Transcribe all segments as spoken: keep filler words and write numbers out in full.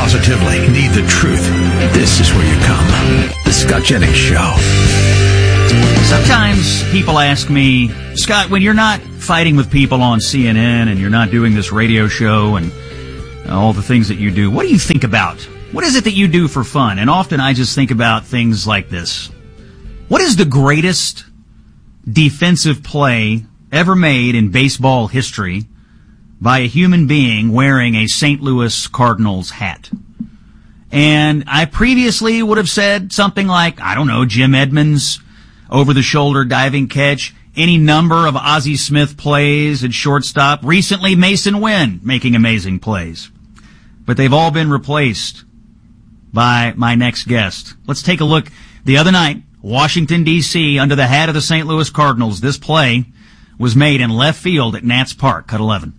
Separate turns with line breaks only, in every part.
positively need the truth, this is where you come. The Scott Jennings Show.
Sometimes people ask me, Scott, when you're not fighting with people on C N N and you're not doing this radio show and all the things that you do, what do you think about? What is it that you do for fun? And often I just think about things like this. What is the greatest defensive play ever made in baseball history by a human being wearing a Saint Louis Cardinals hat? And I previously would have said something like, I don't know, Jim Edmonds' over-the-shoulder diving catch, any number of Ozzie Smith plays at shortstop, recently Mason Wynn making amazing plays. But they've all been replaced by my next guest. Let's take a look. The other night, Washington, D C, under the hat of the Saint Louis Cardinals, this play was made in left field at Nats Park. Cut eleven.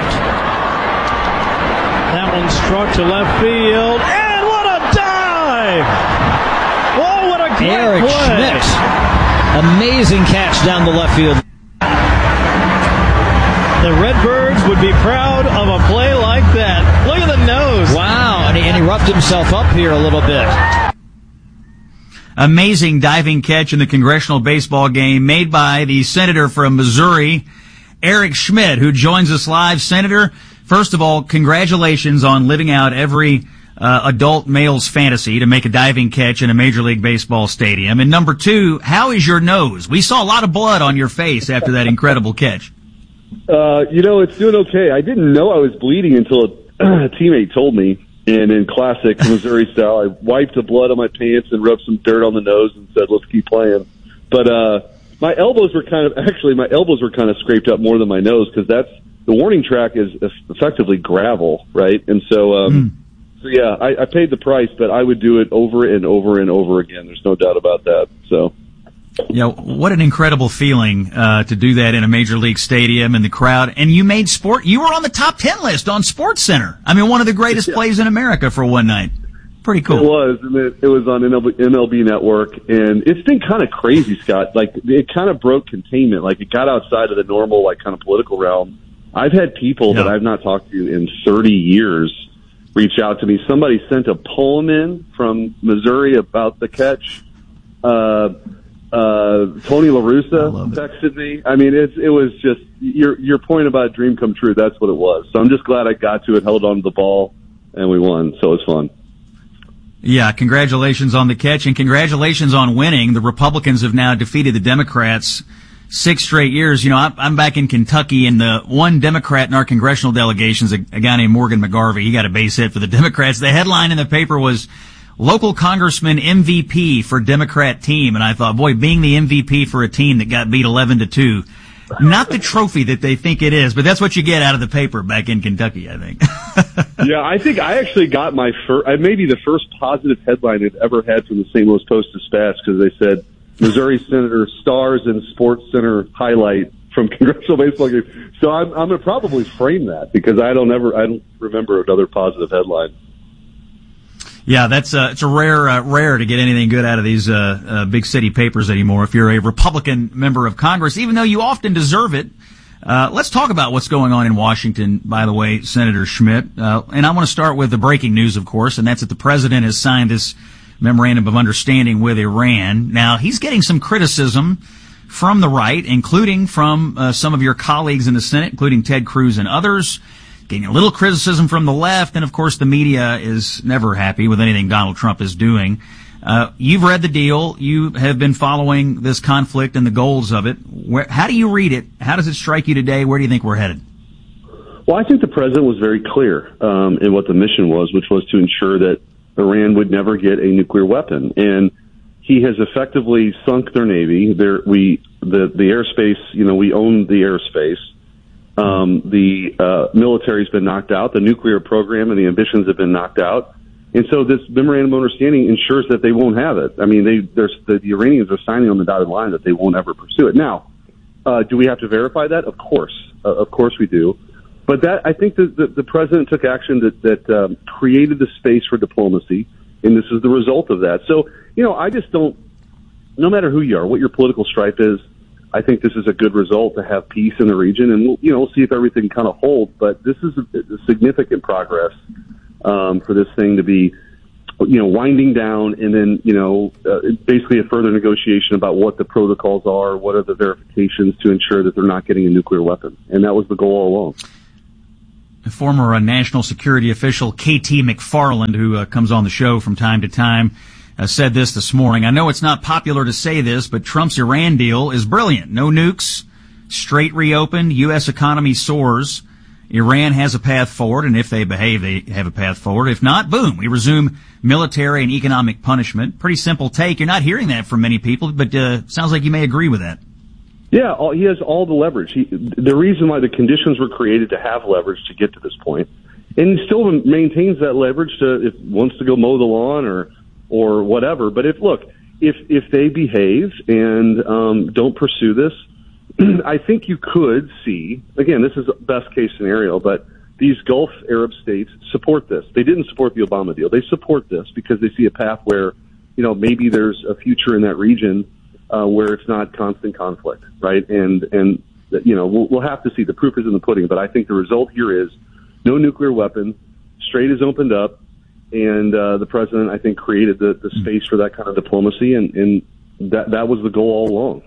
That one struck to left field, and what a dive! Oh, what a great
Eric
play!
Schmidt. Amazing catch down the left field.
The Redbirds would be proud of a play like that. Look at the nose.
Wow, and he, and he roughed himself up here a little bit.
Amazing diving catch in the congressional baseball game made by the senator from Missouri, Eric Schmidt, who joins us live. Senator, first of all, congratulations on living out every uh, adult male's fantasy to make a diving catch in a Major League Baseball stadium. And number two, how is your nose? We saw a lot of blood on your face after that incredible catch.
Uh, you know, it's doing okay. I didn't know I was bleeding until a, a teammate told me. And in classic Missouri style, I wiped the blood on my pants and rubbed some dirt on the nose and said, let's keep playing. But uh, my elbows were kind of, actually, my elbows were kind of scraped up more than my nose because that's, the warning track is effectively gravel, right? And so, um, mm. so yeah, I, I paid the price, but I would do it over and over and over again. There's no doubt about that. So.
Yeah, what an incredible feeling uh, to do that in a major league stadium and the crowd. And you made sport. You were on the top ten list on SportsCenter. I mean, one of the greatest yeah. plays in America for one night. Pretty cool.
It was, and it, it was on M L B Network, and it's been kind of crazy, Scott. Like it kind of broke containment. Like it got outside of the normal, like kind of political realm. I've had people yeah. that I've not talked to in thirty years reach out to me. Somebody sent a poem in from Missouri about the catch. Uh, Uh, Tony La Russa texted me. I mean, it's, it was just, your, your point about a dream come true, that's what it was. So I'm just glad I got to it, held on to the ball, and we won. So it was fun.
Yeah, congratulations on the catch, and congratulations on winning. The Republicans have now defeated the Democrats six straight years. You know, I'm, I'm back in Kentucky, and the one Democrat in our congressional delegation is a, a guy named Morgan McGarvey. He got a base hit for the Democrats. The headline in the paper was, local congressman M V P for Democrat team. And I thought, boy, being the M V P for a team that got beat eleven to two, not the trophy that they think it is, but that's what you get out of the paper back in Kentucky, I think.
Yeah, I think I actually got my first, maybe the first positive headline I've ever had from the Saint Louis Post-Dispatch, because they said, Missouri Senator stars in Sports Center highlight from congressional baseball game. So I'm, I'm going to probably frame that, because I don't ever, I don't remember another positive headline.
Yeah, that's uh, it's a rare uh, rare to get anything good out of these uh, uh, big city papers anymore. If you're a Republican member of Congress, even though you often deserve it. Uh, let's talk about what's going on in Washington, by the way, Senator Schmidt. Uh, and I want to start with the breaking news, of course, and that's that the president has signed this memorandum of understanding with Iran. Now, he's getting some criticism from the right, including from uh, some of your colleagues in the Senate, including Ted Cruz and others. Getting a little criticism from the left, and of course the media is never happy with anything Donald Trump is doing. Uh, you've read the deal. You have been following this conflict and the goals of it. Where, how do you read it? How does it strike you today? Where do you think we're headed?
Well, I think the president was very clear um, in what the mission was, which was to ensure that Iran would never get a nuclear weapon. And he has effectively sunk their navy. There, we the the airspace. You know, we own the airspace. Um, the uh, military's been knocked out. The nuclear program and the ambitions have been knocked out. And so this memorandum of understanding ensures that they won't have it. I mean, they, there's, the, the Iranians are signing on the dotted line that they won't ever pursue it. Now, uh, do we have to verify that? Of course. Uh, of course we do. But that, I think that the, the president took action that, that um, created the space for diplomacy, and this is the result of that. So, you know, I just don't, no matter who you are, what your political stripe is, I think this is a good result to have peace in the region, and we'll, you know, we'll see if everything kind of holds. But this is a, a significant progress um, for this thing to be, you know, winding down, and then, you know, uh, basically a further negotiation about what the protocols are, what are the verifications to ensure that they're not getting a nuclear weapon. And that was the goal all along.
Former uh, national security official K T McFarland, who uh, comes on the show from time to time, uh, said this this morning. I know it's not popular to say this, but Trump's Iran deal is brilliant. No nukes, straight reopen, U S economy soars. Iran has a path forward, and if they behave, they have a path forward. If not, boom, we resume military and economic punishment. Pretty simple take. You're not hearing that from many people, but uh, sounds like you may agree with that.
Yeah, all, he has all the leverage. He, the reason why the conditions were created to have leverage to get to this point, and he still maintains that leverage to if wants to go mow the lawn or or whatever. But if look, if if they behave and um, don't pursue this, I think you could see, again, this is a best case scenario, but these Gulf Arab states support this. They didn't support the Obama deal. They support this because they see a path where, you know, maybe there's a future in that region uh, where it's not constant conflict, right? And, and you know, we'll, we'll have to see. The proof is in the pudding, but I think the result here is no nuclear weapon, Strait is opened up, and uh, the president, I think, created the, the space for that kind of diplomacy, and, and that, that was the goal all along.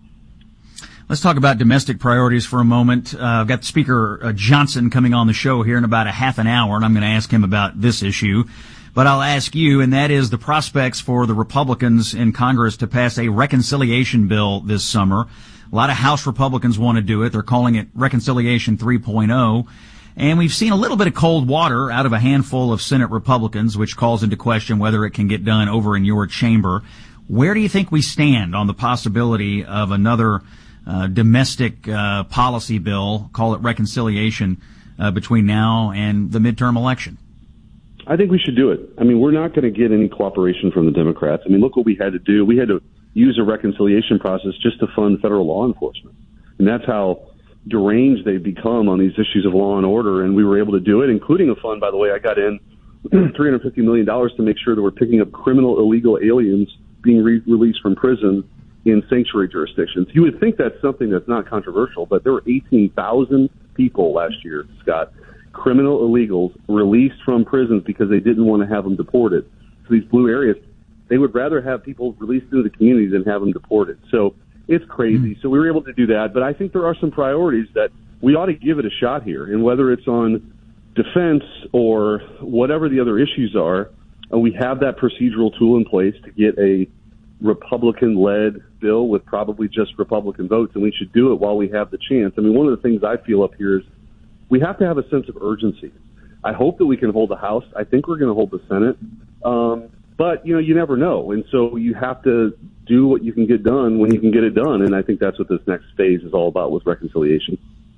Let's talk about domestic priorities for a moment. Uh, I've got Speaker uh, Johnson coming on the show here in about a half an hour, and I'm going to ask him about this issue. But I'll ask you, and that is the prospects for the Republicans in Congress to pass a reconciliation bill this summer. A lot of House Republicans want to do it. They're calling it Reconciliation three point oh. And we've seen a little bit of cold water out of a handful of Senate Republicans, which calls into question whether it can get done over in your chamber. Where do you think we stand on the possibility of another Uh, domestic uh, policy bill, call it reconciliation, uh, between now and the midterm election?
I think we should do it. I mean, we're not going to get any cooperation from the Democrats. I mean, look what we had to do. We had to use a reconciliation process just to fund federal law enforcement. And that's how deranged they've become on these issues of law and order. And we were able to do it, including a fund, by the way. I got in three hundred fifty million dollars to make sure that we're picking up criminal illegal aliens being re- released from prison in sanctuary jurisdictions. You would think that's something that's not controversial, but there were eighteen thousand people last year, Scott, criminal illegals released from prisons because they didn't want to have them deported. So these blue areas, they would rather have people released into the community than have them deported. So it's crazy. So we were able to do that, but I think there are some priorities that we ought to give it a shot here. And whether it's on defense or whatever the other issues are, uh, we have that procedural tool in place to get a Republican-led bill with probably just Republican votes, and we should do it while we have the chance. I mean, one of the things I feel up here is we have to have a sense of urgency. I hope that we can hold the House. I think we're going to hold the Senate. Um, but, you know, you never know. And so you have to do what you can get done when you can get it done, and I think that's what this next phase is all about with reconciliation.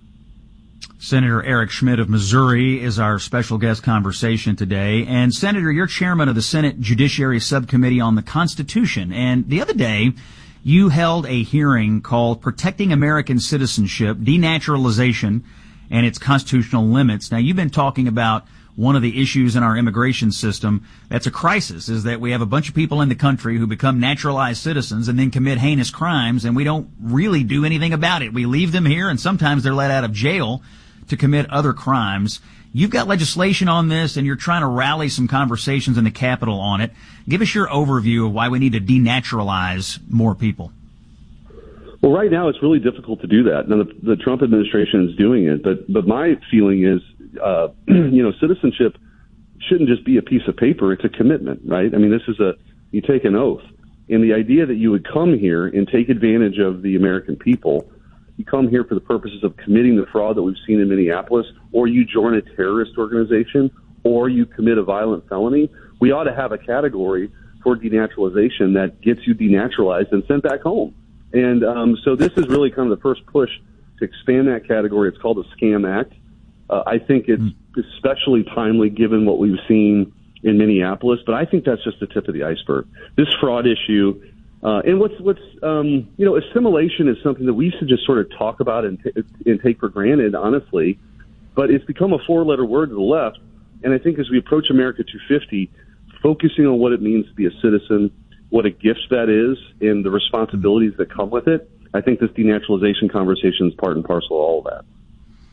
Senator Eric Schmitt of Missouri is our special guest conversation today. And Senator, you're chairman of the Senate Judiciary Subcommittee on the Constitution. And the other day, you held a hearing called Protecting American Citizenship, Denaturalization, and Its Constitutional Limits. Now, you've been talking about one of the issues in our immigration system that's a crisis, is that we have a bunch of people in the country who become naturalized citizens and then commit heinous crimes, and we don't really do anything about it. We leave them here, and sometimes they're let out of jail to commit other crimes. You've got legislation on this, and you're trying to rally some conversations in the Capitol on it. Give us your overview of why we need to denaturalize more people.
Well, right now it's really difficult to do that. Now, the, the Trump administration is doing it, but but my feeling is, uh, you know, citizenship shouldn't just be a piece of paper. It's a commitment, right? I mean, this is a, you take an oath. And the idea that you would come here and take advantage of the American people, you come here for the purposes of committing the fraud that we've seen in Minneapolis, or you join a terrorist organization, or you commit a violent felony, we ought to have a category for denaturalization that gets you denaturalized and sent back home. And um, so this is really kind of the first push to expand that category. It's called the SCAM Act. Uh, I think it's especially timely given what we've seen in Minneapolis, but I think that's just the tip of the iceberg. This fraud issue, uh, and what's, what's um, you know, assimilation is something that we used to just sort of talk about and, t- and take for granted, honestly, but it's become a four-letter word to the left, and I think as we approach America two fifty, focusing on what it means to be a citizen, what a gift that is, and the responsibilities that come with it, I think this denaturalization conversation is part and parcel of all of that.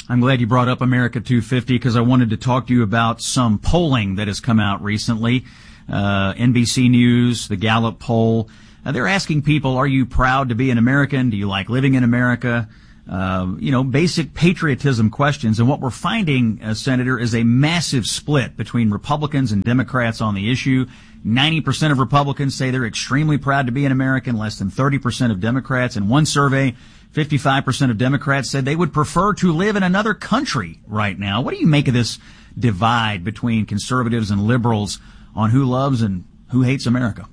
I'm glad you brought up America two fifty because I wanted to talk to you about some polling that has come out recently. Uh, N B C News, the Gallup poll. Uh, they're asking people, are you proud to be an American? Do you like living in America? Uh, you know, basic patriotism questions. And what we're finding, uh, Senator, is a massive split between Republicans and Democrats on the issue. ninety percent of Republicans say they're extremely proud to be an American, less than thirty percent of Democrats. In one survey, fifty-five percent of Democrats said they would prefer to live in another country right now. What do you make of this divide between conservatives and liberals on who loves and who hates America?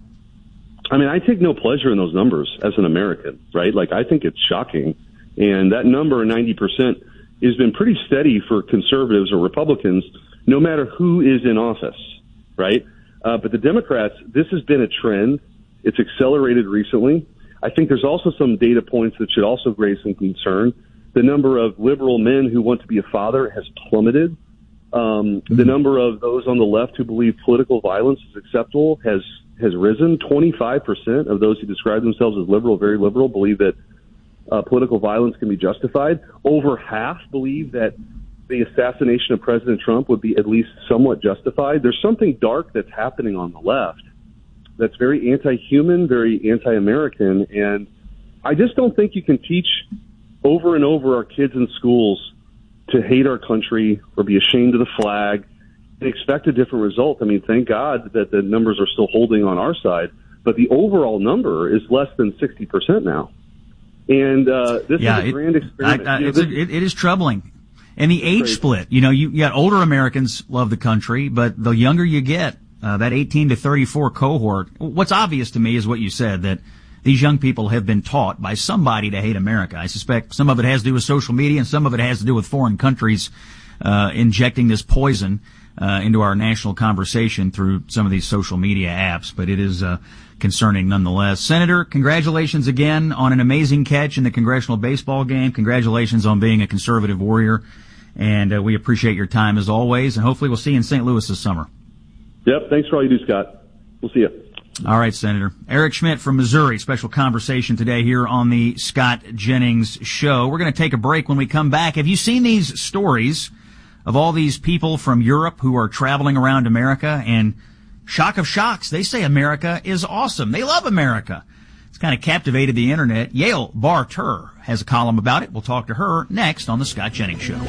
I mean, I take no pleasure in those numbers as an American, right? Like, I think it's shocking. And that number, ninety percent, has been pretty steady for conservatives or Republicans, no matter who is in office, right? Uh, but the Democrats, this has been a trend. It's accelerated recently. I think there's also some data points that should also raise some concern. The number of liberal men who want to be a father has plummeted. Um, the number of those on the left who believe political violence is acceptable has has risen. twenty-five percent of those who describe themselves as liberal, very liberal, believe that uh, political violence can be justified. Over half believe that the assassination of President Trump would be at least somewhat justified. There's something dark that's happening on the left that's very anti-human, very anti-American, and I just don't think you can teach over and over our kids in schools to hate our country or be ashamed of the flag and expect a different result. I mean, thank God that the numbers are still holding on our side, but the overall number is less than sixty percent now. And uh, this
yeah,
is a
it,
grand experiment.
I, I,
you know,
it's
this,
a, it, it is troubling. And the age
crazy.
split, you know, you, you got older Americans love the country, but the younger you get, uh, that eighteen to thirty-four cohort, what's obvious to me is what you said, that these young people have been taught by somebody to hate America. I suspect some of it has to do with social media and some of it has to do with foreign countries uh, injecting this poison uh, into our national conversation through some of these social media apps. But it is uh, concerning nonetheless. Senator, congratulations again on an amazing catch in the congressional baseball game. Congratulations on being a conservative warrior. And uh, we appreciate your time as always. And hopefully we'll see you in Saint Louis this summer.
Yep. Thanks for all you do, Scott. We'll see you.
All right, Senator. Eric Schmidt from Missouri. Special conversation today here on the Scott Jennings Show. We're going to take a break. When we come back, have you seen these stories of all these people from Europe who are traveling around America? And shock of shocks, they say America is awesome. They love America. It's kind of captivated the internet. Yael Barter has a column about it. We'll talk to her next on the Scott Jennings Show.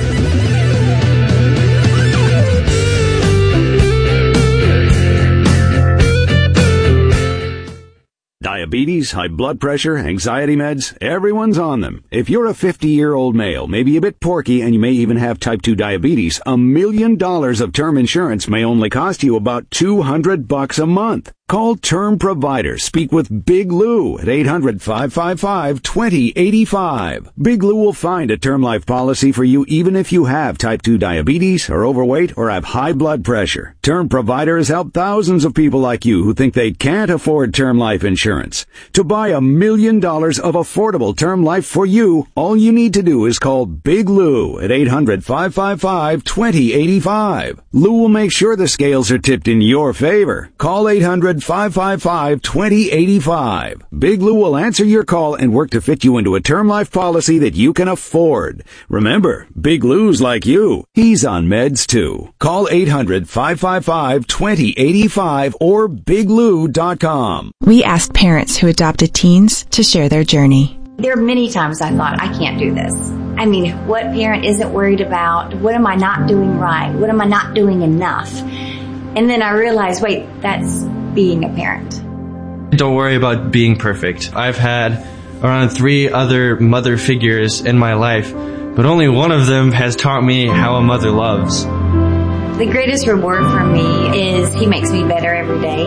Diabetes, high blood pressure, anxiety meds, everyone's on them. If you're a fifty-year-old male, maybe a bit porky, and you may even have type two diabetes, a million dollars of term insurance may only cost you about two hundred bucks a month. Call Term Provider. Speak with Big Lou at eight hundred, five five five, two zero eight five. Big Lou will find a term life policy for you even if you have type two diabetes, are overweight, or have high blood pressure. Term Provider has helped thousands of people like you who think they can't afford term life insurance. To buy a million dollars of affordable term life for you, all you need to do is call Big Lou at eight hundred, five five five, two zero eight five. Lou will make sure the scales are tipped in your favor. Call eight hundred, five five five, two zero eight five. Big Lou will answer your call and work to fit you into a term life policy that you can afford. Remember, Big Lou's like you. He's on meds too. Call eight hundred, five five five, two zero eight five or big lou dot com.
We asked parents who adopted teens to share their journey.
There are many times I thought, I can't do this. I mean, what parent isn't worried about? What am I not doing right? What am I not doing enough? And then I realized, wait, that's being a parent.
Don't worry about being perfect. I've had around three other mother figures in my life, but only one of them has taught me how a mother loves.
The greatest reward for me is he makes me better every day.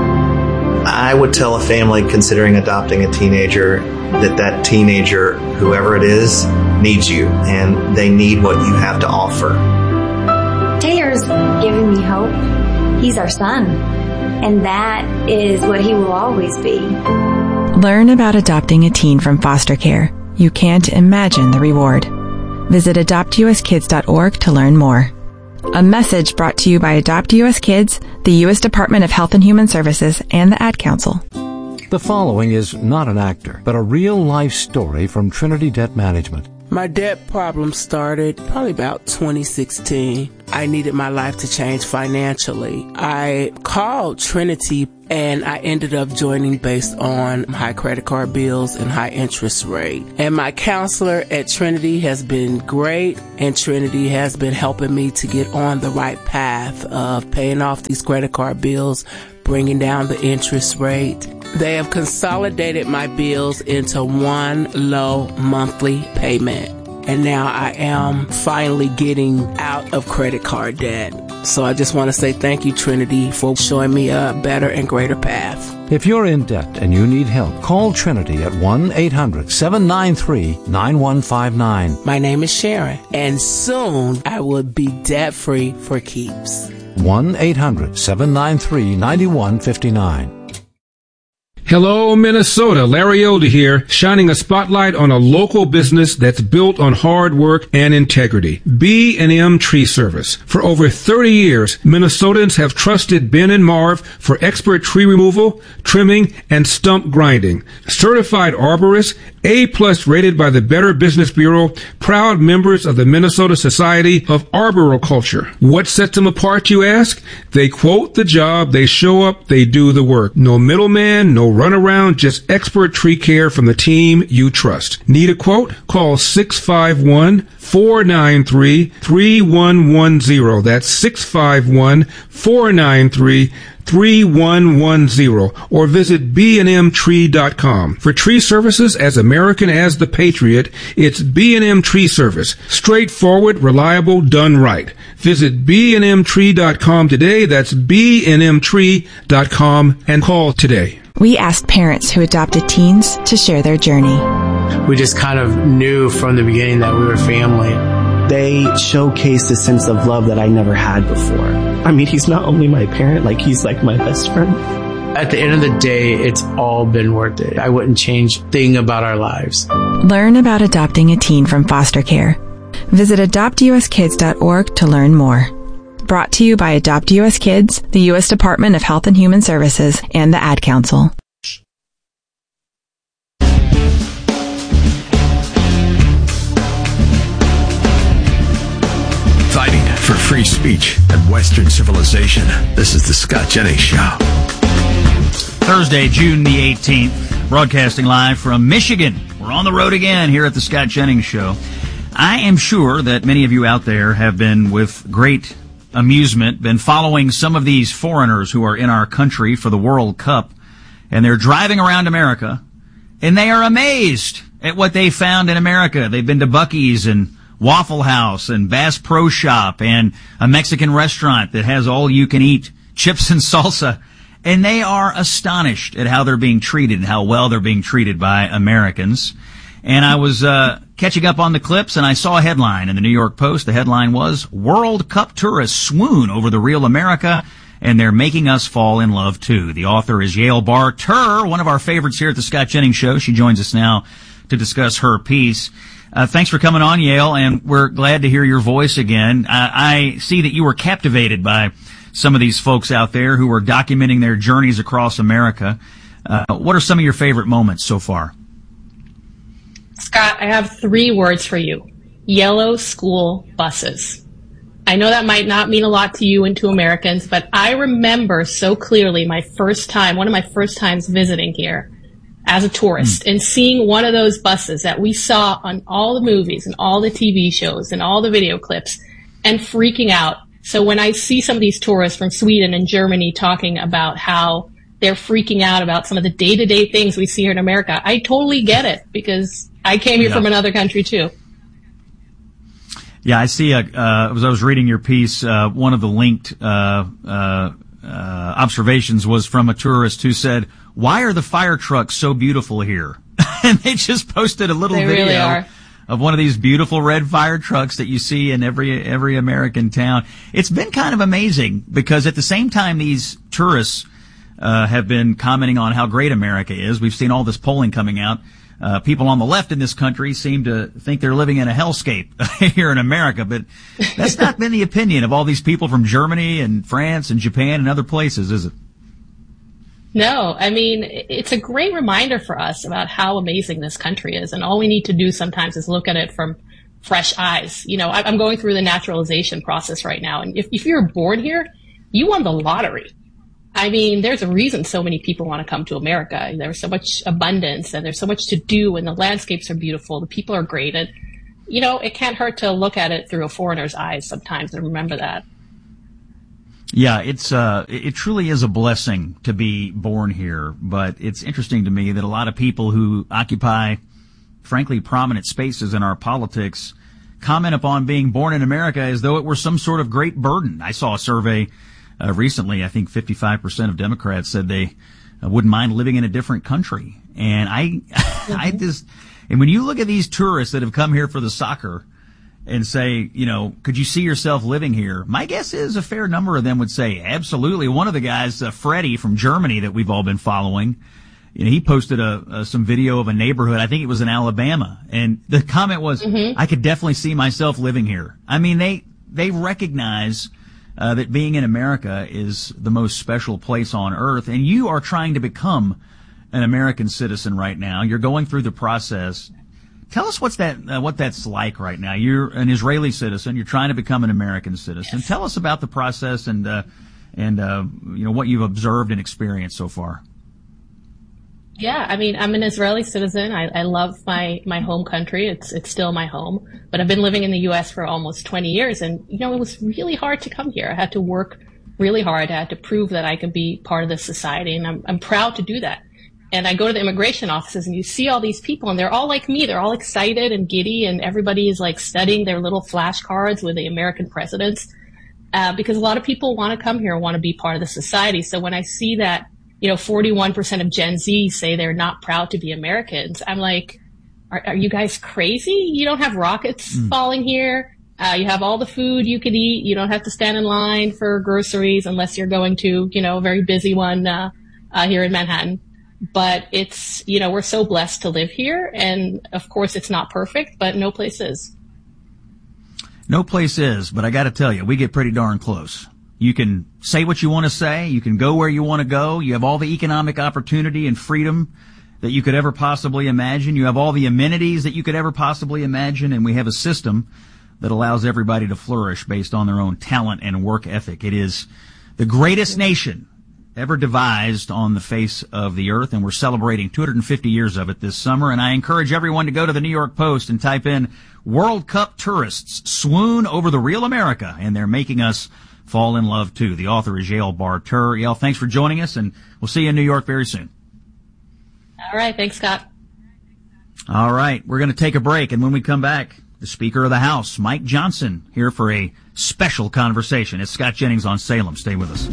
I would tell a family considering adopting a teenager that that teenager, whoever it is, needs you, and they need what you have to offer.
Taylor's giving me hope. He's our son, and that is what he will always be.
Learn about adopting a teen from foster care. You can't imagine the reward. Visit adopt u s kids dot org to learn more. A message brought to you by Adopt U S Kids, the U S Department of Health and Human Services, and the Ad Council.
The following is not an actor, but a real-life story from Trinity Debt Management. My debt problem started probably about twenty sixteen. I needed my life to change financially. I called Trinity and I ended up joining based on high credit card bills and high interest rate. And my counselor at Trinity has been great, and Trinity has been helping me to get on the right path of paying off these credit card bills, bringing down the interest rate. They have consolidated my bills into one low monthly payment. And now I am finally getting out of credit card debt. So I just want to say thank you, Trinity, for showing me a better and greater path.
If you're in debt and you need help, call Trinity at one eight hundred seven nine three nine one five nine.
My name is Sharon, and soon I will be debt-free for keeps.
one eight hundred seven nine three nine one five nine.
Hello, Minnesota. Larry Elder here, shining a spotlight on a local business that's built on hard work and integrity. B and M Tree Service. For over thirty years, Minnesotans have trusted Ben and Marv for expert tree removal, trimming, and stump grinding. Certified arborists, A-plus rated by the Better Business Bureau, proud members of the Minnesota Society of Arboriculture. What sets them apart, you ask? They quote the job, they show up, they do the work. No middleman, no runaround, just expert tree care from the team you trust. Need a quote? Call six five one, four nine three, three one one zero. That's six five one, four nine three, three one one zero, or visit b and m tree dot com. For tree services as American as the Patriot, it's B and M Tree Service. Straightforward, reliable, done right. Visit b and m tree dot com today. That's b and m tree dot com, and call today.
We asked parents who adopted teens to share their journey.
We just kind of knew from the beginning that we were family.
They showcased a sense of love that I never had before. I mean, he's not only my parent, like he's like my best friend.
At the end of the day, it's all been worth it. I wouldn't change a thing about our lives.
Learn about adopting a teen from foster care. Visit adopt u s kids dot org to learn more. Brought to you by Adopt U S Kids, the U S Department of Health and Human Services, and the Ad Council.
Fighting for free speech and Western civilization. This is the Scott Jennings Show.
Thursday, June the eighteenth, broadcasting live from Michigan. We're on the road again here at the Scott Jennings Show. I am sure that many of you out there have been with great amusement, been following some of these foreigners who are in our country for the World Cup, and they're driving around America, and they are amazed at what they found in America. They've been to Buc-ee's and Waffle House and Bass Pro Shop and a Mexican restaurant that has all-you-can-eat chips and salsa, and they are astonished at how they're being treated and how well they're being treated by Americans. And I was uh catching up on the clips, and I saw a headline in the New York Post. The headline was, World Cup tourists swoon over the real America, and they're making us fall in love, too. The author is Yael Barr-Tur, one of our favorites here at the Scott Jennings Show. She joins us now to discuss her piece. Uh, thanks for coming on, Yael, and we're glad to hear your voice again. Uh, I see that you were captivated by some of these folks out there who are documenting their journeys across America. Uh, what are some of your favorite moments so far?
Scott, I have three words for you. Yellow school buses. I know that might not mean a lot to you and to Americans, but I remember so clearly my first time, one of my first times visiting here as a tourist, mm. and seeing one of those buses that we saw on all the movies and all the T V shows and all the video clips, and freaking out. So when I see some of these tourists from Sweden and Germany talking about how they're freaking out about some of the day-to-day things we see here in America, I totally get it, because I came here yeah. from another country too.
Yeah, I see. A, uh, as I was reading your piece, uh, one of the linked uh, uh, uh, observations was from a tourist who said, "Why are the fire trucks so beautiful here?" And they just posted a little
they
video
really are.
of one of these beautiful red fire trucks that you see in every every American town. It's been kind of amazing, because at the same time these tourists uh, have been commenting on how great America is. We've seen all this polling coming out. Uh, people on the left in this country seem to think they're living in a hellscape here in America, but that's not been the opinion of all these people from Germany and France and Japan and other places, is it?
No, I mean, it's a great reminder for us about how amazing this country is. And all we need to do sometimes is look at it from fresh eyes. You know, I'm going through the naturalization process right now. And if, if you're born here, you won the lottery. I mean, there's a reason so many people want to come to America. There's so much abundance and there's so much to do and the landscapes are beautiful. The people are great. And, you know, it can't hurt to look at it through a foreigner's eyes sometimes and remember that.
Yeah, it's uh, it truly is a blessing to be born here, but it's interesting to me that a lot of people who occupy, frankly, prominent spaces in our politics comment upon being born in America as though it were some sort of great burden. I saw a survey uh, recently, I think fifty-five percent of Democrats said they uh, wouldn't mind living in a different country. And I, mm-hmm. I just, and when you look at these tourists that have come here for the soccer, and say, you know, could you see yourself living here? My guess is a fair number of them would say, absolutely. One of the guys, uh, Freddie from Germany that we've all been following, you know, he posted a, a some video of a neighborhood. I think it was in Alabama. And the comment was, mm-hmm. I could definitely see myself living here. I mean, they, they recognize uh, that being in America is the most special place on earth. And you are trying to become an American citizen right now. You're going through the process. Tell us what's that, uh, what that's like right now. You're an Israeli citizen. You're trying to become an American citizen. Yes. Tell us about the process and, uh, and, uh, you know, what you've observed and experienced so far.
Yeah. I mean, I'm an Israeli citizen. I, I love my, my home country. It's, it's still my home, but I've been living in the U S for almost twenty years. And, you know, it was really hard to come here. I had to work really hard. I had to prove that I could be part of this society. And I'm, I'm proud to do that. And I go to the immigration offices and you see all these people and they're all like me. They're all excited and giddy and everybody is like studying their little flashcards with the American presidents, uh, because a lot of people want to come here and want to be part of the society. So when I see that, you know, forty-one percent of Gen Z say they're not proud to be Americans, I'm like, are, are you guys crazy? You don't have rockets mm. falling here. Uh, you have all the food you can eat. You don't have to stand in line for groceries unless you're going to, you know, a very busy one, uh, uh, here in Manhattan. But it's, you know, we're so blessed to live here. And of course, it's not perfect, but no place is.
No place is, but I got to tell you, we get pretty darn close. You can say what you want to say. You can go where you want to go. You have all the economic opportunity and freedom that you could ever possibly imagine. You have all the amenities that you could ever possibly imagine. And we have a system that allows everybody to flourish based on their own talent and work ethic. It is the greatest nation ever devised on the face of the earth, and we're celebrating two hundred fifty years of it this summer. And I encourage everyone to go to the New York Post and type in World Cup tourists swoon over the real America, and they're making us fall in love too. The author is Yael Bar-Tur. Yael, thanks for joining us, and we'll see you in New York very soon.
All right, thanks, Scott.
All right, we're going to take a break, and when we come back, the Speaker of the House, Mike Johnson, here for a special conversation. It's Scott Jennings on Salem. Stay with us.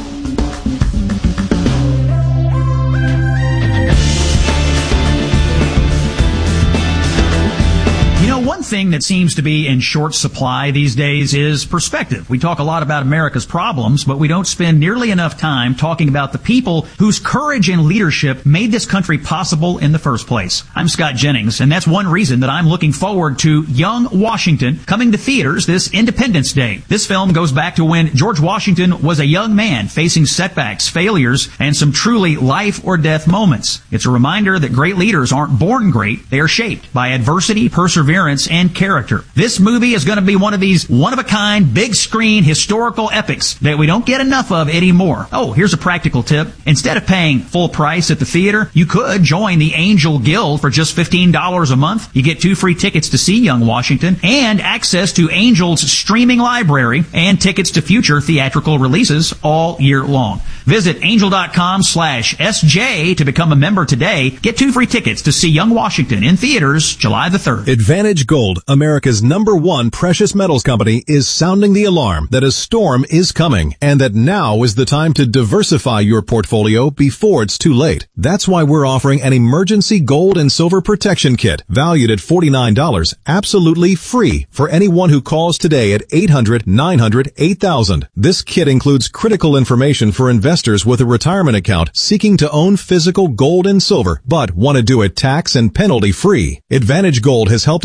One thing that seems to be in short supply these days is perspective. We talk a lot about America's problems, but we don't spend nearly enough time talking about the people whose courage and leadership made this country possible in the first place. I'm Scott Jennings, and that's one reason that I'm looking forward to Young Washington coming to theaters this Independence Day. This film goes back to when George Washington was a young man facing setbacks, failures, and some truly life or death moments. It's a reminder that great leaders aren't born great, they are shaped by adversity, perseverance, and character. This movie is going to be one of these one-of-a-kind, big-screen, historical epics that we don't get enough of anymore. Oh, here's a practical tip. Instead of paying full price at the theater, you could join the Angel Guild for just fifteen dollars a month. You get two free tickets to see Young Washington and access to Angel's streaming library and tickets to future theatrical releases all year long. Visit angel.com slash SJ to become a member today. Get two free tickets to see Young Washington in theaters July the third.
Advantage Gold, America's number one precious metals company, is sounding the alarm that a storm is coming and that now is the time to diversify your portfolio before it's too late. That's why we're offering an emergency gold and silver protection kit valued at forty-nine dollars, absolutely free for anyone who calls today at eight hundred, nine hundred, eight thousand. This kit includes critical information for investors with a retirement account seeking to own physical gold and silver but want to do it tax and penalty free. Advantage Gold has helped investors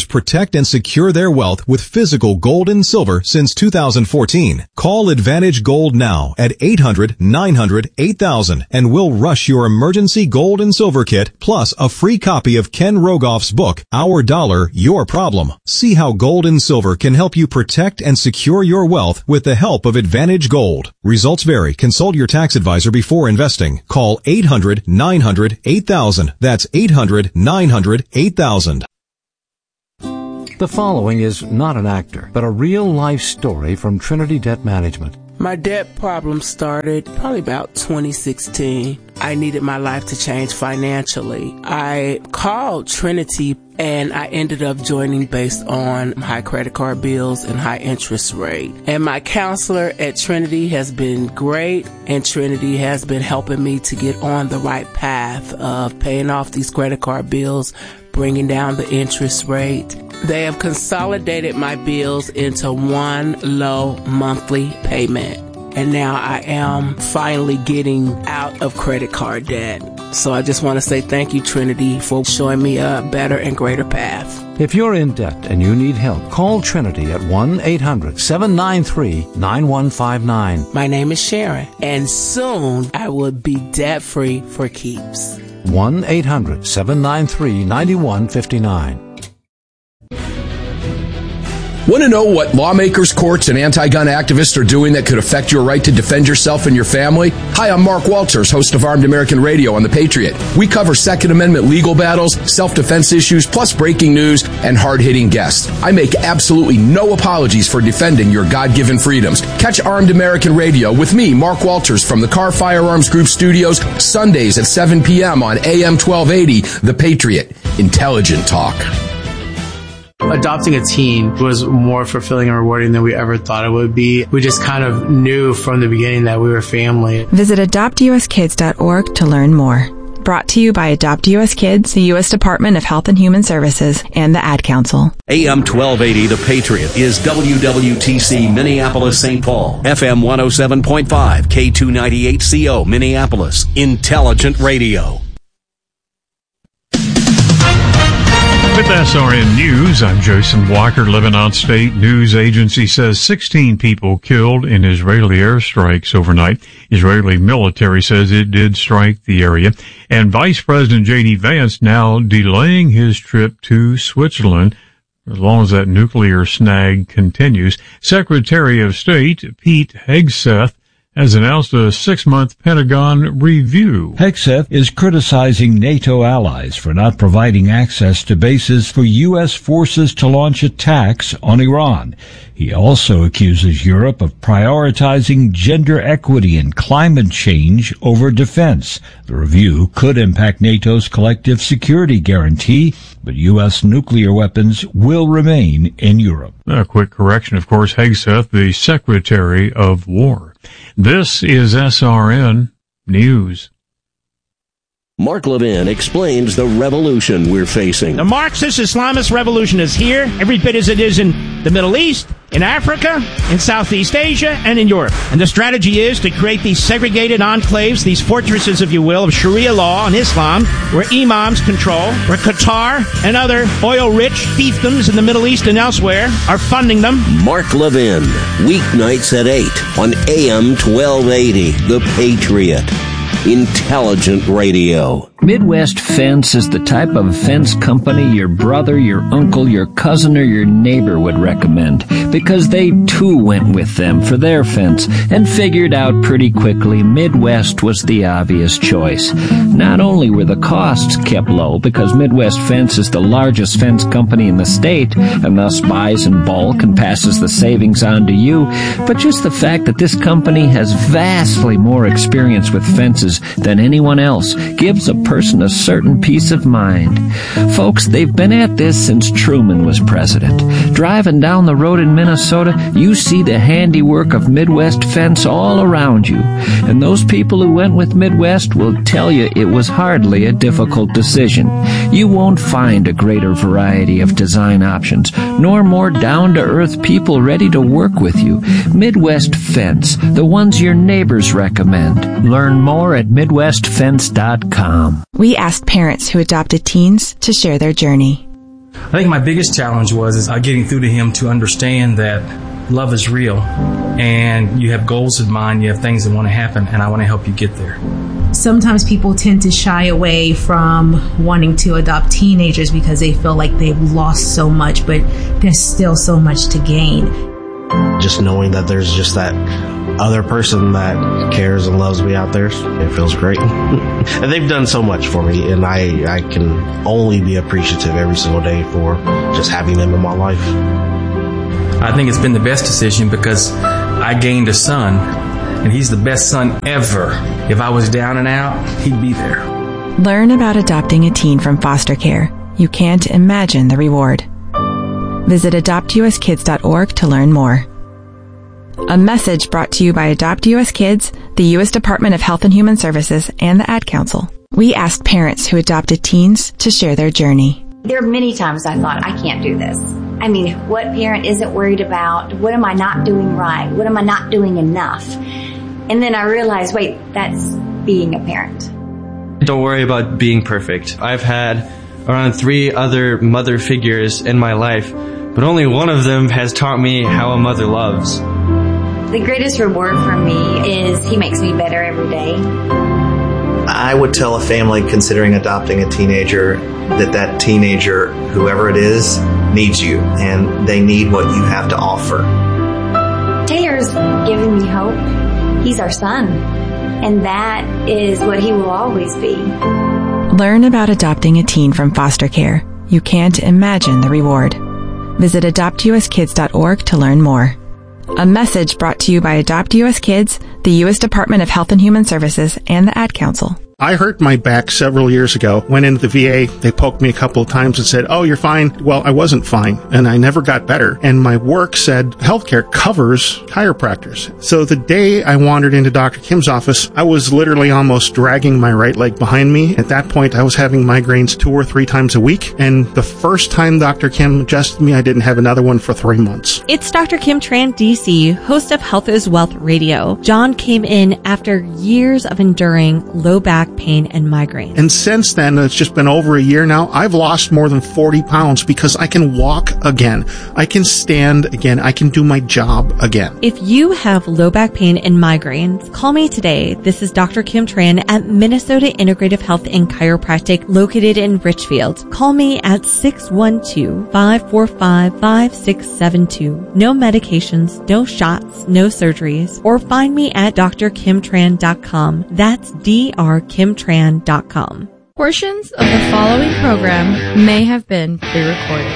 teenagers protect and secure their wealth with physical gold and silver since two thousand fourteen. Call Advantage Gold now at eight hundred, nine hundred, eight thousand and we'll rush your emergency gold and silver kit plus a free copy of Ken Rogoff's book, Our Dollar, Your Problem. See how gold and silver can help you protect and secure your wealth with the help of Advantage Gold. Results vary. Consult your tax advisor before investing. Call eight hundred, nine hundred, eight thousand. That's eight hundred, nine hundred, eight thousand.
The following is not an actor, but a real-life story from Trinity Debt Management.
My debt problem started probably about twenty sixteen. I needed my life to change financially. I called Trinity and I ended up joining based on high credit card bills and high interest rate. And my counselor at Trinity has been great, and Trinity has been helping me to get on the right path of paying off these credit card bills, bringing down the interest rate. They have consolidated my bills into one low monthly payment. And now I am finally getting out of credit card debt. So I just want to say thank you, Trinity, for showing me a better and greater path.
If you're in debt and you need help, call Trinity at one eight hundred, seven nine three, nine one five nine.
My name is Sharon, and soon I will be debt-free for keeps.
one eight hundred, seven nine three, nine one five nine.
Want to know what lawmakers, courts, and anti-gun activists are doing that could affect your right to defend yourself and your family? Hi, I'm Mark Walters, host of Armed American Radio on The Patriot. We cover Second Amendment legal battles, self-defense issues, plus breaking news and hard-hitting guests. I make absolutely no apologies for defending your God-given freedoms. Catch Armed American Radio with me, Mark Walters, from the Car Firearms Group studios, Sundays at seven p.m. on A M twelve eighty, The Patriot. Intelligent talk.
Adopting a teen was more fulfilling and rewarding than we ever thought it would be. We just kind of knew from the beginning that we were family.
Visit adopt u s kids dot org to learn more. Brought to you by Adopt U S Kids, the U S Department of Health and Human Services, and the Ad Council.
A M twelve eighty, The Patriot, is W W T C Minneapolis Saint Paul. F M one oh seven point five, K two ninety-eight C O Minneapolis. Intelligent Radio.
With S R N News, I'm Jason Walker. Lebanon State News Agency says sixteen people killed in Israeli airstrikes overnight. Israeli military says it did strike the area. And Vice President J D Vance now delaying his trip to Switzerland as long as that nuclear snag continues. Secretary of State Pete Hegseth has announced a six-month Pentagon review.
Hegseth is criticizing NATO allies for not providing access to bases for U S forces to launch attacks on Iran. He also accuses Europe of prioritizing gender equity and climate change over defense. The review could impact NATO's collective security guarantee, but U S nuclear weapons will remain in Europe.
A quick correction, of course, Hegseth, the Secretary of War. This is S R N News.
Mark Levin explains the revolution we're facing.
The Marxist Islamist revolution is here, every bit as it is in the Middle East, in Africa, in Southeast Asia, and in Europe. And the strategy is to create these segregated enclaves, these fortresses, if you will, of Sharia law and Islam, where imams control, where Qatar and other oil-rich fiefdoms in the Middle East and elsewhere are funding them.
Mark Levin, weeknights at eight on A M twelve eighty, The Patriot. Intelligent Radio.
Midwest Fence is the type of fence company your brother, your uncle, your cousin, or your neighbor would recommend, because they too went with them for their fence and figured out pretty quickly Midwest was the obvious choice. Not only were the costs kept low, because Midwest Fence is the largest fence company in the state and thus buys in bulk and passes the savings on to you, but just the fact that this company has vastly more experience with fences than anyone else gives a person a certain peace of mind. Folks, they've been at this since Truman was president. Driving down the road in Minnesota, you see the handiwork of Midwest Fence all around you. And those people who went with Midwest will tell you it was hardly a difficult decision. You won't find a greater variety of design options, nor more down-to-earth people ready to work with you. Midwest Fence, the ones your neighbors recommend. Learn more at midwest fence dot com.
We asked parents who adopted teens to share their journey.
I think my biggest challenge was is, uh, getting through to him to understand that love is real and you have goals in mind, you have things that want to happen, and I want to help you get there.
Sometimes people tend to shy away from wanting to adopt teenagers because they feel like they've lost so much, but there's still so much to gain.
Just knowing that there's just that other person that cares and loves me out there, it feels great. And they've done so much for me, and I, I can only be appreciative every single day for just having them in my life.
I think it's been the best decision because I gained a son, and he's the best son ever. If I was down and out, he'd be there.
Learn about adopting a teen from foster care. You can't imagine the reward. Visit adopt u s kids dot org to learn more. A message brought to you by Adopt U S Kids, the U S Department of Health and Human Services, and the Ad Council. We asked parents who adopted teens to share their journey.
There are many times I thought, I can't do this. I mean, what parent isn't worried about, what am I not doing right? What am I not doing enough? And then I realized, wait, that's being a parent.
Don't worry about being perfect. I've had around three other mother figures in my life, but only one of them has taught me how a mother loves.
The greatest reward for me is he makes me better every day.
I would tell a family considering adopting a teenager that that teenager, whoever it is, needs you, and they need what you have to offer.
Taylor's giving me hope. He's our son, and that is what he will always be.
Learn about adopting a teen from foster care. You can't imagine the reward. Visit adopt u s kids dot org to learn more. A message brought to you by Adopt U S Kids, the U S Department of Health and Human Services, and the Ad Council.
I hurt my back several years ago, went into the V A, they poked me a couple of times and said, oh, you're fine. Well, I wasn't fine, and I never got better. And my work said healthcare covers chiropractors. So the day I wandered into Doctor Kim's office, I was literally almost dragging my right leg behind me. At that point, I was having migraines two or three times a week, and the first time Doctor Kim adjusted me, I didn't have another one for three months.
It's Doctor Kim Tran, D C, host of Health is Wealth Radio. John came in after years of enduring low back pain and migraine.
And since then, it's just been over a year now, I've lost more than forty pounds because I can walk again. I can stand again. I can do my job again.
If you have low back pain and migraines, call me today. This is Doctor Kim Tran at Minnesota Integrative Health and Chiropractic located in Richfield. Call me at six one two, five four five, five six seven two. No medications, no shots, no surgeries. Or find me at d r kim tran dot com. That's D R kim tran dot com.
Portions of the following program may have been pre-recorded.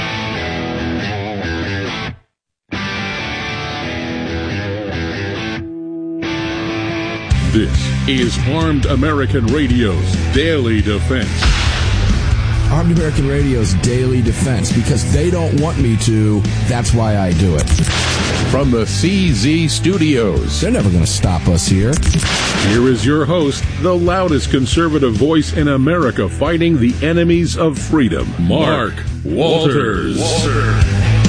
This is Armed American Radio's Daily Defense.
Armed American Radio's Daily Defense, because they don't want me to, that's why I do it.
From the C Z Studios.
They're never going to stop us here.
Here is your host, the loudest conservative voice in America fighting the enemies of freedom, Mark Walters. Walter.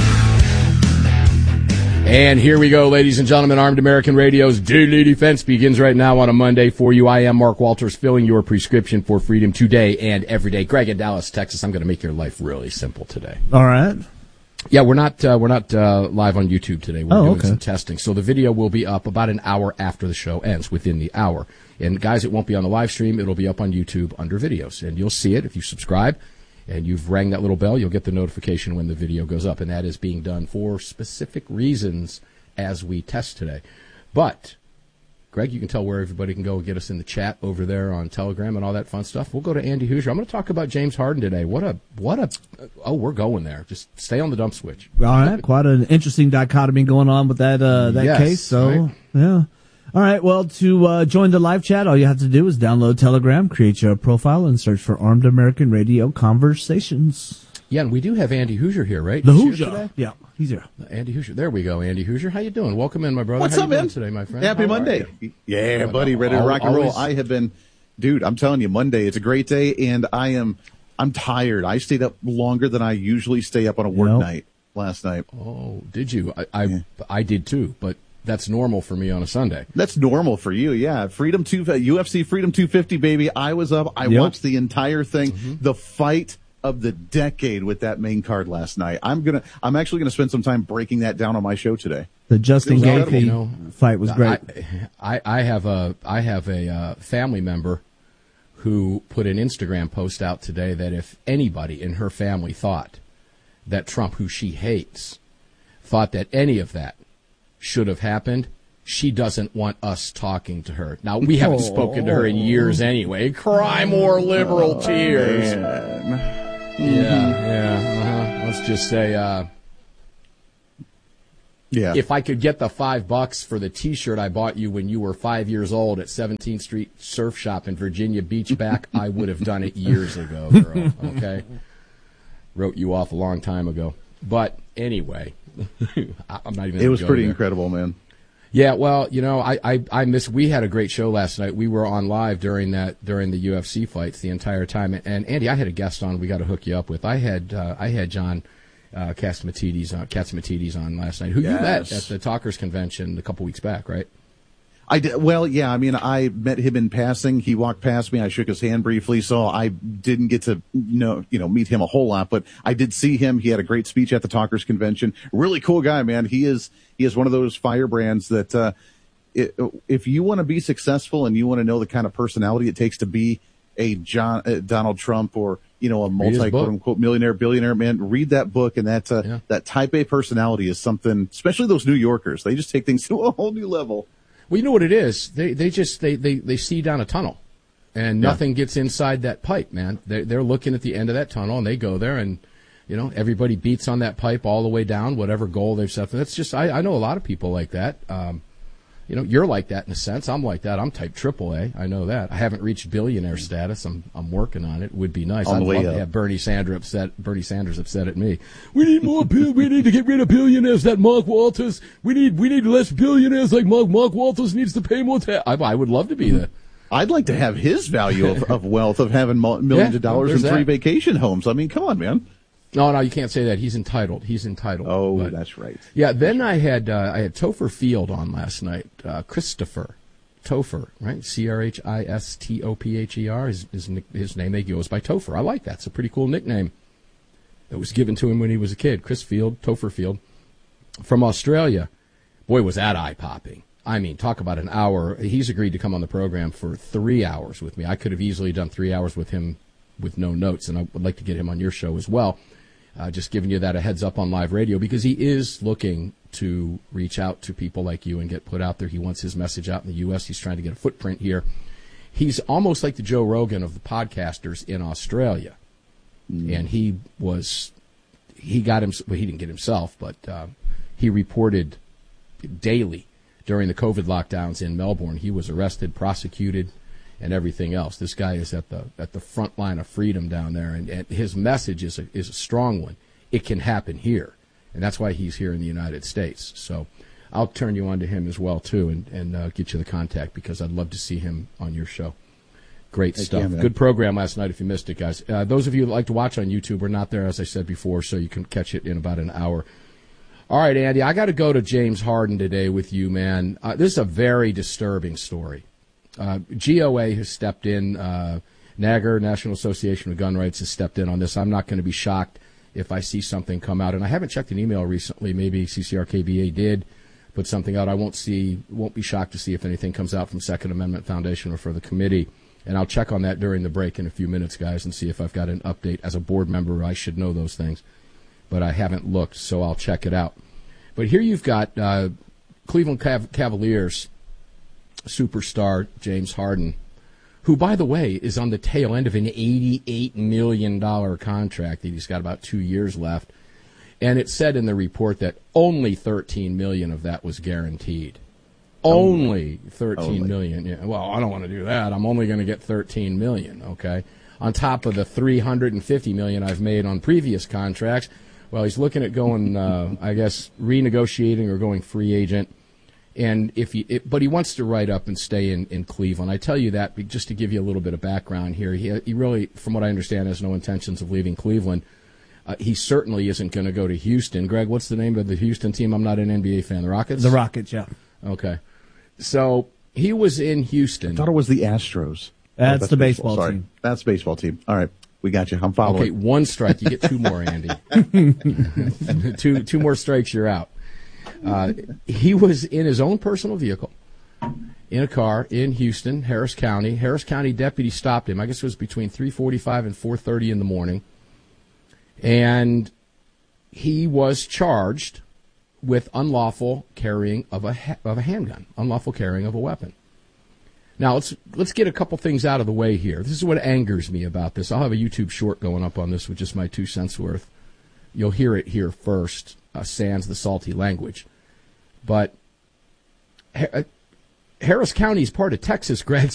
And here we go, ladies and gentlemen. Armed American Radio's Daily Defense begins right now on a Monday for you. I am Mark Walters, filling your prescription for freedom today and every day. Greg in Dallas, Texas, I'm going to make your life really simple today.
All right.
Yeah, we're not uh, we're not uh, live on YouTube today. We're
oh,
doing
okay.
some testing, so the video will be up about an hour after the show ends, within the hour. And guys, it won't be on the live stream; it'll be up on YouTube under videos, and you'll see it if you subscribe and you've rang that little bell. You'll get the notification when the video goes up, and that is being done for specific reasons as we test today. But Greg, you can tell where everybody can go get us in the chat over there on Telegram and all that fun stuff. We'll go to Andy Hoosier. I'm going to talk about James Harden today. What a, what a, oh, we're going there. Just stay on the dump switch.
All right. Quite an interesting dichotomy going on with that, uh, that
yes,
case. So,
right?
yeah. All right. Well, to uh, join the live chat, all you have to do is download Telegram, create your profile, and search for Armed American Radio Conversations.
Yeah, and we do have Andy Hoosier here, right?
The
He's
Hoosier.
here today?
Yeah, he's here.
Andy Hoosier. There we go, Andy Hoosier. How you doing? Welcome in, my brother.
What's
How
up,
you doing
man?
today, my friend?
Happy
How
Monday. Yeah,
Good.
buddy, ready to
I'll,
rock and roll.
always...
I have been, dude, I'm telling you, Monday, it's a great day, and I am, I'm tired. I stayed up longer than I usually stay up on a work
Nope.
night last night.
Oh, did you? I, I,
Yeah.
I did too, but that's normal for me on a Sunday.
That's normal for you, yeah. Freedom two, U F C Freedom two fifty, baby. I was up. I
Yep.
watched the entire thing.
Mm-hmm.
The fight of the decade with that main card last night. I'm gonna, I'm actually gonna spend some time breaking that down on my show today.
The Justin Gaethje
you know,
fight was great.
I, I, I have a, I have a uh, family member who put an Instagram post out today that if anybody in her family thought that Trump, who she hates, thought that any of that should have happened, she doesn't want us talking to her. Now, we haven't oh. spoken to her in years anyway. Cry more liberal oh, tears. Man. Yeah, yeah. Uh-huh. Let's just say, uh,
yeah.
if I could get the five bucks for the T-shirt I bought you when you were five years old at seventeenth Street Surf Shop in Virginia Beach back, I would have done it years ago, girl. Okay? Wrote you off a long time ago. But anyway, I'm not even.
It was pretty
there.
incredible, man.
Yeah, well, you know, I, I, I miss. We had a great show last night. We were on live during that during the U F C fights the entire time. And Andy, I had a guest on. We got to hook you up with. I had uh, I had John uh, Catsimatidis on Catsimatidis on last night, who yes. you met at the Talkers Convention a couple weeks back, right?
I did. Well, yeah. I mean, I met him in passing. He walked past me. I shook his hand briefly, so I didn't get to know, you know, meet him a whole lot. But I did see him. He had a great speech at the Talkers Convention. Really cool guy, man. He is. He is one of those firebrands that, uh, it, if you want to be successful and you want to know the kind of personality it takes to be a John uh, Donald Trump or you know a multi quote unquote millionaire billionaire, man, read that book. And that uh, yeah. that Type A personality is something. Especially those New Yorkers. They just take things to a whole new level.
Well, you know what it is? They they just they, they, they see down a tunnel, and nothing yeah. gets inside that pipe, man. They're, they're looking at the end of that tunnel, and they go there, and you know everybody beats on that pipe all the way down, whatever goal they've set. That's just I, I know a lot of people like that. Um, you know, you're like that in a sense. I'm like that. I'm type triple A. I know that. I haven't reached billionaire status. I'm I'm working on it. Would be nice.
On
I'd
the way
love
up.
to have Bernie Sanders upset. Bernie Sanders upset at me. We need more. We need to get rid of billionaires. That Mark Walters. We need we need less billionaires. Like Mark Mark Walters needs to pay more tax. I, I would love to be there.
I'd like to have his value of, of wealth of having millions yeah, of dollars and three that. vacation homes. I mean, come on, man.
No, no, you can't say that. He's entitled. He's entitled.
Oh,
but,
that's right.
Yeah. Then I had uh, I had Topher Field on last night. Uh, Christopher Topher, right? C R H I S T O P H E R. His, his his name he goes by Topher. I like that. It's a pretty cool nickname. It was given to him when he was a kid. Chris Field, Topher Field, from Australia. Boy, was that eye popping. I mean, talk about an hour. He's agreed to come on the program for three hours with me. I could have easily done three hours with him with no notes, and I would like to get him on your show as well. Uh, just giving you that a heads up on live radio because he is looking to reach out to people like you and get put out there. He wants his message out in the U S. He's trying to get a footprint here. He's almost like the Joe Rogan of the podcasters in Australia. Mm. And he was, he got him, well, he didn't get himself, but uh, he reported daily during the COVID lockdowns in Melbourne. He was arrested, prosecuted, and everything else. This guy is at the at the front line of freedom down there, and, and his message is a, is a strong one. It can happen here, and that's why he's here in the United States. So I'll turn you on to him as well, too, and, and uh, get you the contact because I'd love to see him on your show. Great Thank stuff. You, Good program last night if you missed it, guys. Uh, those of you that like to watch on YouTube, we're not there, as I said before, so you can catch it in about an hour. All right, Andy, I got to go to James Harden today with you, man. Uh, this is a very disturbing story. Uh, G O A has stepped in. Uh, NAGR, National Association of Gun Rights, has stepped in on this. I'm not going to be shocked if I see something come out. And I haven't checked an email recently. Maybe C C R K B A did put something out. I won't see, won't be shocked to see if anything comes out from Second Amendment Foundation or for the committee. And I'll check on that during the break in a few minutes, guys, and see if I've got an update. As a board member, I should know those things. But I haven't looked, so I'll check it out. But here you've got uh, Cleveland Cav- Cavaliers superstar James Harden, who, by the way, is on the tail end of an eighty-eight million dollars contract that he's got about two years left. And it said in the report that only thirteen million dollars of that was guaranteed. Only thirteen million dollars. Yeah, well, I don't want to do that. I'm only going to get thirteen million dollars, okay? On top of the three hundred fifty million dollars I've made on previous contracts. Well, he's looking at going, uh, I guess, renegotiating or going free agent. And if he, it, but he wants to write up and stay in, in Cleveland. I tell you that just to give you a little bit of background here. He, he really, from what I understand, has no intentions of leaving Cleveland. Uh, he certainly isn't going to go to Houston. Greg, what's the name of the Houston team? I'm not an N B A fan. The Rockets?
The Rockets, yeah.
Okay. So he was in Houston.
I thought it was the Astros.
That's, oh, that's the baseball,
baseball
team.
Sorry, that's baseball team. All right. We got you. I'm following.
Okay, one strike. You get two more, Andy. two two more strikes, you're out. Uh, he was in his own personal vehicle, in a car in Houston, Harris County. Harris County deputy stopped him. I guess it was between three forty-five and four thirty in the morning. And he was charged with unlawful carrying of a ha- of a handgun, unlawful carrying of a weapon. Now, let's let's get a couple things out of the way here. This is what angers me about this. I'll have a YouTube short going up on this with just my two cents worth. You'll hear it here first, uh, sans the salty language. But ha- Harris County is part of Texas, Greg,